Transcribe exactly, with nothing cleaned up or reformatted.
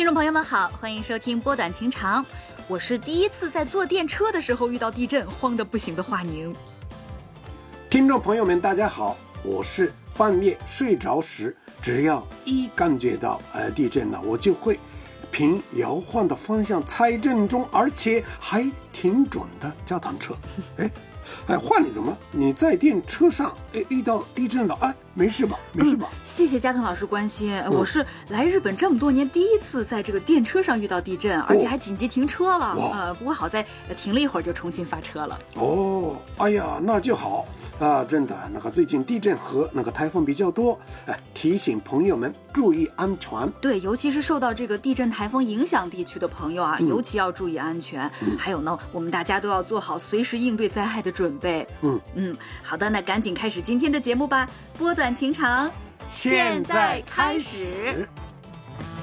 听众朋友们好，欢迎收听波短情长，我是第一次在坐电车的时候遇到地震慌得不行的华宁。 听众朋友们大家好，我是半夜睡着时只要一感觉到呃地震了，我就会凭摇晃的方向猜正中，而且还挺准的交谈车。哎哎，华你怎么你在电车上哎遇到地震了？哎，没事吧？没事吧？ 嗯、谢谢加藤老师关心、嗯。我是来日本这么多年第一次在这个电车上遇到地震，而且还紧急停车了。呃，不过好在停了一会儿就重新发车了。 哦，哎呀，那就好啊！真的，那个最近地震和那个台风比较多，哎，提醒朋友们注意安全。 对，尤其是受到这个地震、台风影响地区的朋友啊，嗯、尤其要注意安全。嗯、还有呢，我们大家都要做好随时应对灾害的准备。 嗯嗯，好的，那赶紧开始今天的节目吧。波短情长， 现在开始。